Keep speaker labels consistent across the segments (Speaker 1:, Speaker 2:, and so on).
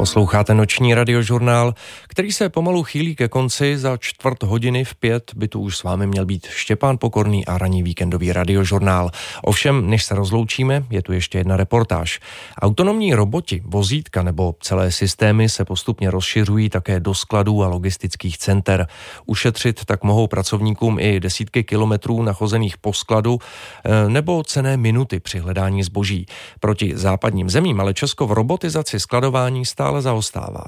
Speaker 1: Posloucháte noční radiožurnál, který se pomalu chýlí ke konci. Za 4:15 v 5 by tu už s vámi měl být Štěpán Pokorný a ranní víkendový radiožurnál. Ovšem, než se rozloučíme, je tu ještě jedna reportáž. Autonomní roboti, vozítka nebo celé systémy se postupně rozšiřují také do skladů a logistických center. Ušetřit tak mohou pracovníkům i desítky kilometrů nachozených po skladu nebo cenné minuty při hledání zboží. Proti západním zemím ale Česko v robotizaci skladování stále zaostává.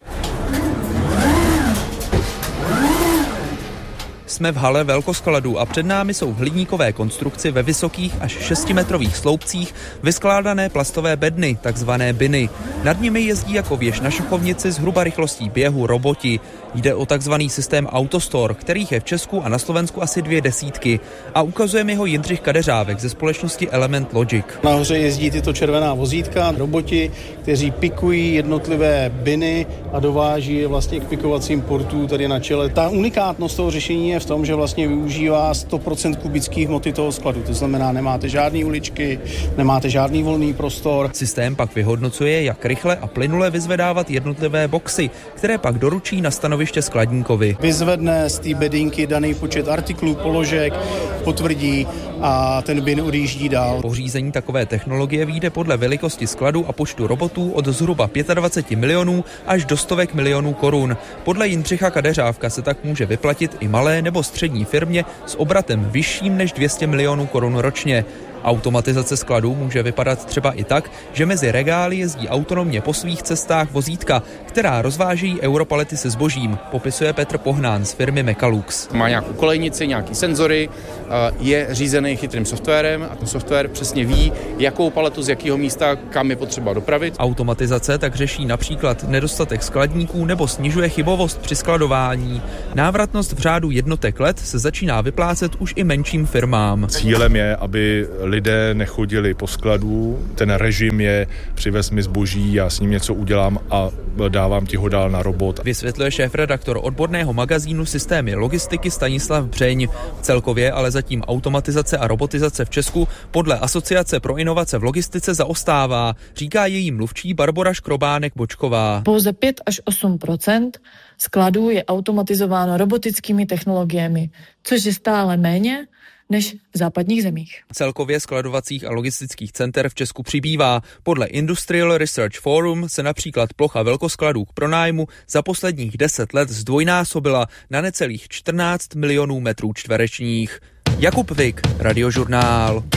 Speaker 2: Jsme v hale velkoskladů a před námi jsou v hliníkové konstrukci ve vysokých až 6metrových sloupcích vyskládané plastové bedny, takzvané biny. Nad nimi jezdí jako věž na šachovnici zhruba rychlostí běhu roboti. Jde o takzvaný systém AutoStore, kterých je v Česku a na Slovensku asi 200. A ukazuje mi ho Jindřich Kadeřávek ze společnosti Element Logic.
Speaker 3: Nahoře jezdí tyto červená vozítka, roboti, kteří pikují jednotlivé biny a dováží je vlastně k pikovacím portů tady na čele. Ta unikátnost toho řešení je v tom, že vlastně využívá 100% kubické hmoty toho skladu. To znamená, nemáte žádný uličky, nemáte žádný volný prostor.
Speaker 2: Systém pak vyhodnocuje, jak rychle a plynule vyzvedávat jednotlivé boxy, které pak doručí na stanoviště skladníkovi.
Speaker 3: Vyzvedne z té bedínky daný počet artiklů, položek, potvrdí a ten bin odjíždí dál.
Speaker 2: Pořízení takové technologie vyjde podle velikosti skladu a počtu robotů od zhruba 25 milionů až do stovek milionů korun. Podle Jindřicha Kadeřávka se tak může vyplatit i malé nebo střední firmě s obratem vyšším než 200 milionů korun ročně. Automatizace skladů může vypadat třeba i tak, že mezi regály jezdí autonomně po svých cestách vozítka, která rozvážejí europalety se zbožím, popisuje Petr Pohnán z firmy Mekalux.
Speaker 4: Má nějakou kolejnici, nějaký senzory, je řízený chytrým softwarem a ten software přesně ví, jakou paletu z jakého místa kam je potřeba dopravit.
Speaker 2: Automatizace tak řeší například nedostatek skladníků nebo snižuje chybovost při skladování. Návratnost v řádu jednotek let se začíná vyplácet už i menším firmám.
Speaker 5: Cílem je, aby lidé nechodili po skladu, ten režim je přivez mi zboží, já s ním něco udělám a dávám ti ho dál na robot.
Speaker 2: Vysvětluje šéfredaktor odborného magazínu Systémy logistiky Stanislav Břeň. Celkově ale zatím automatizace a robotizace v Česku podle Asociace pro inovace v logistice zaostává, říká její mluvčí Barbora Škrobánek-Bočková.
Speaker 6: Pouze 5 až 8% skladů je automatizováno robotickými technologiemi, což je stále méně než v západních zemích.
Speaker 2: Celkově skladovacích a logistických center v Česku přibývá. Podle Industrial Research Forum se například plocha velkoskladů k pronájmu za posledních 10 let zdvojnásobila na necelých 14 milionů metrů čtverečních. Jakub Vik, Radiožurnál.